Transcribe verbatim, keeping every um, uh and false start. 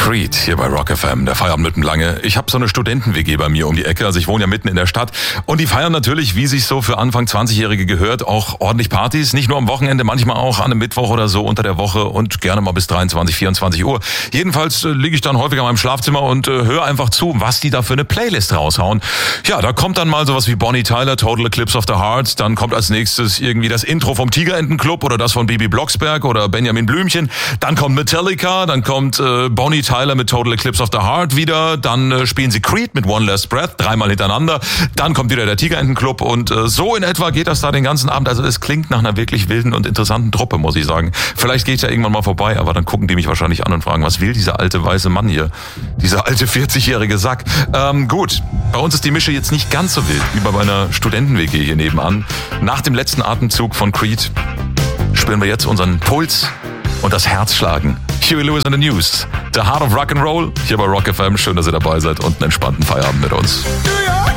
Creed hier bei Rock F M, der Feierabend mitten lange. Ich habe so eine Studenten-W G bei mir um die Ecke, also ich wohne ja mitten in der Stadt. Und die feiern natürlich, wie sich so für Anfang zwanzigjährige gehört, auch ordentlich Partys. Nicht nur am Wochenende, manchmal auch an einem Mittwoch oder so unter der Woche und gerne mal bis dreiundzwanzig, vierundzwanzig Uhr. Jedenfalls äh, liege ich dann häufiger in meinem Schlafzimmer und äh, höre einfach zu, was die da für eine Playlist raushauen. Ja, da kommt dann mal sowas wie Bonnie Tyler, Total Eclipse of the Heart. Dann kommt als nächstes irgendwie das Intro vom Tigerentenclub oder das von Bibi Blocksberg oder Benjamin Blümchen. Dann kommt Metallica, dann kommt äh, Bonnie Tyler mit Total Eclipse of the Heart wieder. Dann äh, spielen sie Creed mit One Last Breath, dreimal hintereinander. Dann kommt wieder der Tigerentenclub und äh, so in etwa geht das da den ganzen Abend. Also es klingt nach einer wirklich wilden und interessanten Truppe, muss ich sagen. Vielleicht gehe ich ja irgendwann mal vorbei, aber dann gucken die mich wahrscheinlich an und fragen, was will dieser alte weiße Mann hier? Dieser alte vierzigjährige Sack. Ähm, gut, bei uns ist die Mische jetzt nicht ganz so wild wie bei meiner Studenten-W G hier nebenan. Nach dem letzten Atemzug von Creed spüren wir jetzt unseren Puls und das Herzschlagen. Huey Lewis and the News. The Heart of Rock and Roll. Hier bei Rock F M. Schön, dass ihr dabei seid und einen entspannten Feierabend mit uns.